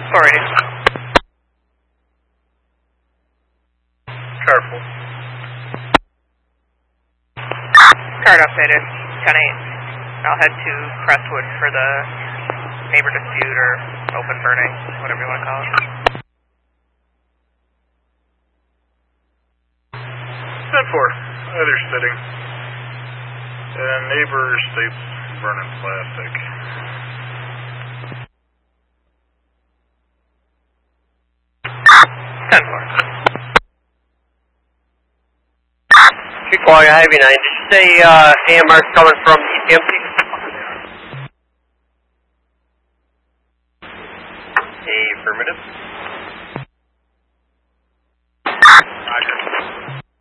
Alrighty. Careful. Card updated. 10-8. I'll head to Crestwood for the neighbor dispute or open burning, whatever you want to call it. 10-4. Either sitting. And neighbor states burning plastic. Chihuahua Heavy 9, did you say AMR's coming from ECMC? Affirmative. Roger.